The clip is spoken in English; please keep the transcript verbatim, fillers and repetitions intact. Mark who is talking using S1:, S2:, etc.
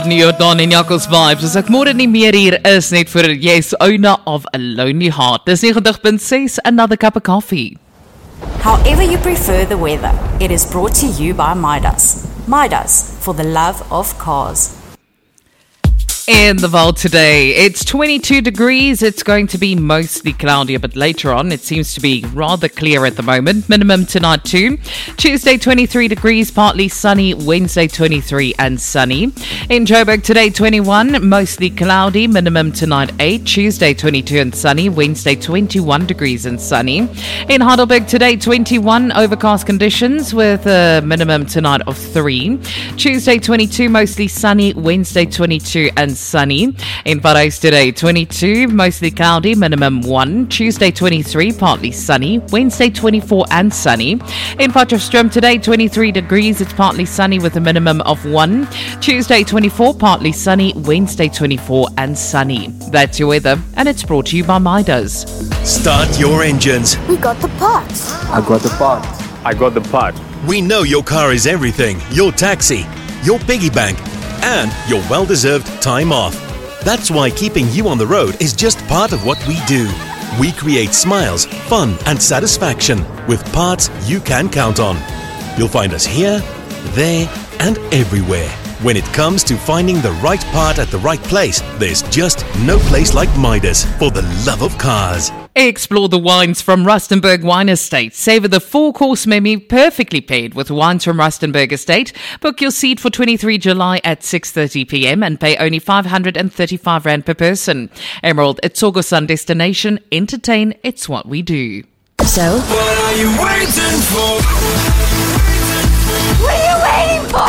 S1: Jordaan en Jakkals Vibes, as ek môre nie meer hier is net vir Yes, Owner of a Lonely Heart. Dis ninety point six, Another Cup of Coffee.
S2: However you prefer the weather, it is brought to you by Midas. Midas, for the love of cars.
S1: In the vault today, it's twenty-two degrees. It's going to be mostly cloudy, but later on it seems to be rather clear at the moment. Minimum tonight too. Tuesday twenty-three degrees, partly sunny. Wednesday twenty-three and sunny. In Joburg today twenty-one, mostly cloudy. Minimum tonight eight. Tuesday twenty-two and sunny. Wednesday twenty-one degrees and sunny. In Heidelberg today twenty-one, overcast conditions with a minimum tonight of three. Tuesday twenty-two, mostly sunny. Wednesday twenty-two and sunny. In Paris today, twenty-two, mostly cloudy, minimum one. Tuesday, twenty-three, partly sunny. Wednesday, twenty-four and sunny. In Potchefstroom today, twenty-three degrees. It's partly sunny with a minimum of one. Tuesday, twenty-four, partly sunny. Wednesday, twenty-four and sunny. That's your weather, and it's brought to you by Midas.
S3: Start your engines.
S4: We got the parts.
S5: I got the part.
S6: I got the part.
S3: We know your car is everything. Your taxi, your piggy bank, and your well-deserved time off. That's why keeping you on the road is just part of what we do. We create smiles, fun and satisfaction with parts you can count on. You'll find us here, there and everywhere. When it comes to finding the right part at the right place, there's just no place like Midas for the love of cars.
S1: Explore the wines from Rustenburg Wine Estate. Savor the four-course menu perfectly paired with wines from Rustenburg Estate. Book your seat for twenty-third of July at six thirty p.m. and pay only five hundred thirty-five rand per person. Emerald, it's August destination. Entertain, it's what we do.
S4: So,
S3: What are you waiting for?
S4: what are you waiting for?